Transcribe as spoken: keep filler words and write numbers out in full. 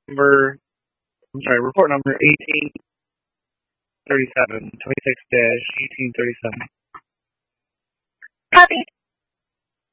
number, I'm sorry, report number eighteen thirty-seven, twenty-six dash eighteen thirty-seven. Copy.